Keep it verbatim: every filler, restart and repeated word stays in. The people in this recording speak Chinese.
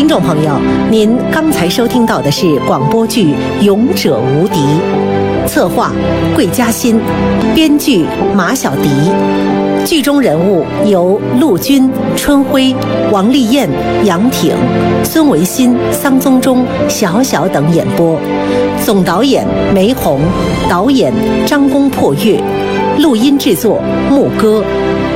众朋友，您刚才收听到的是广播剧《勇者无敌》，策划桂嘉欣，编剧马小迪。剧中人物由陆军、春辉、王丽燕、杨挺、孙维新、桑宗忠、小小等演播，总导演梅红，导演张公破月，录音制作牧歌。